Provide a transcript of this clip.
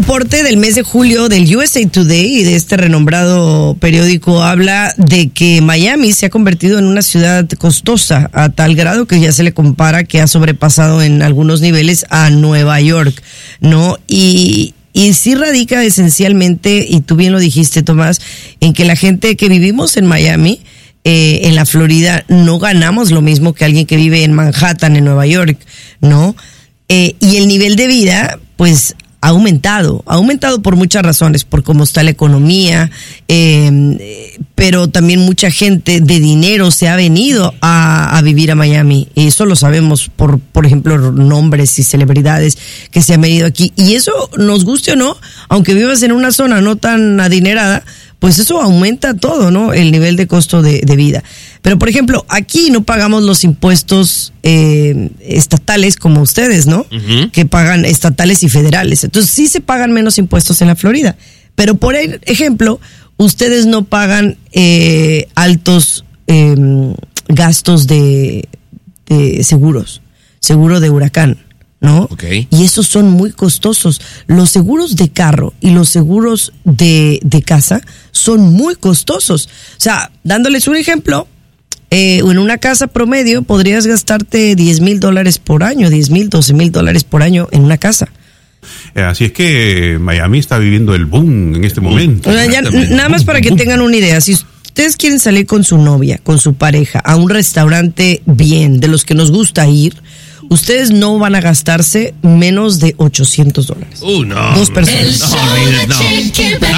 reporte del mes de julio del USA Today y de este renombrado periódico habla de que Miami se ha convertido en una ciudad costosa a tal grado que ya se le compara que ha sobrepasado en algunos niveles a Nueva York, ¿no? Y sí radica esencialmente, y tú bien lo dijiste, Tomás, en que la gente que vivimos en Miami, en la Florida, no ganamos lo mismo que alguien que vive en Manhattan, en Nueva York, ¿no? Y el nivel de vida, pues, ha aumentado por muchas razones, por cómo está la economía, pero también mucha gente de dinero se ha venido a vivir a Miami, y eso lo sabemos por ejemplo, nombres y celebridades que se han venido aquí, y eso, nos guste o no, aunque vivas en una zona no tan adinerada, pues eso aumenta todo, ¿no? El nivel de costo de vida. Pero, por ejemplo, aquí no pagamos los impuestos estatales como ustedes, ¿no? Uh-huh. Que pagan estatales y federales. Entonces, sí se pagan menos impuestos en la Florida. Pero, por ejemplo, ustedes no pagan altos gastos de seguros. Seguro de huracán, ¿no? Okay. Y esos son muy costosos. Los seguros de carro y los seguros de casa son muy costosos. O sea, dándoles un ejemplo, en una casa promedio podrías gastarte $10,000 por año, $10,000, $12,000 por año en una casa. Así es que Miami está viviendo el boom en este momento. Ya, nada más para que tengan una idea, si ustedes quieren salir con su novia, con su pareja, a un restaurante bien, de los que nos gusta ir, ustedes no van a gastarse menos de $800. No. Dos personas. No.